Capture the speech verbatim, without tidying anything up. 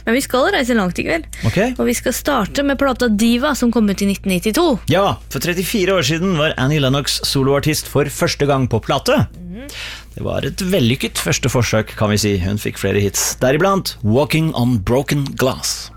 Men vi skal reise langt i kveld. Ok. Og vi skal starte med plata Diva, som kom ut i nitten nittito. Ja, for trettifire år siden var Annie Lennox soloartist for første gang på plate. Det var et vellykket første forsøk, kan vi si. Hun fikk flere hits, deriblant Walking on Broken Glass.